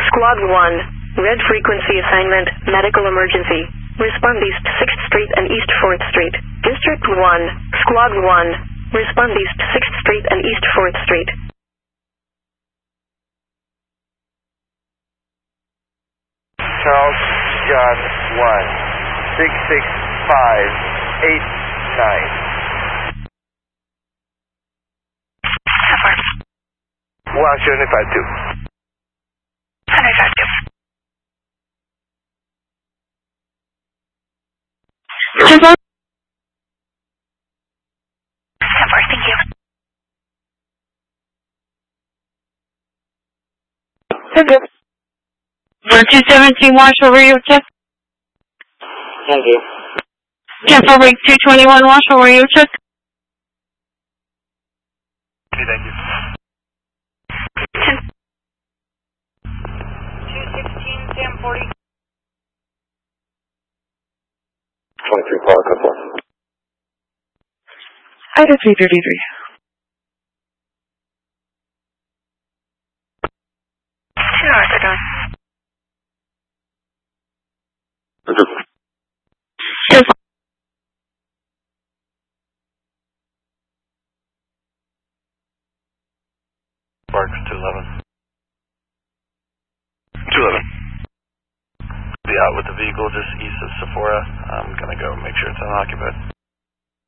Squad 1, red frequency assignment, medical emergency. Respond East 6th Street and East 4th Street. District 1, Squad 1, respond East 6th Street and East 4th Street. Charles John 1, 66589. Wow, 752. 752. 10-4. Thank you. 217 Marshall Radio check. Thank you. 10-4 break 221 Marshall Radio check. Thank you. 216 Sam 40. 23 Park, up one. Ida 333. North of dawn. Park 211. 211. Be out with the vehicle just east of Sephora. I'm gonna go make sure it's unoccupied.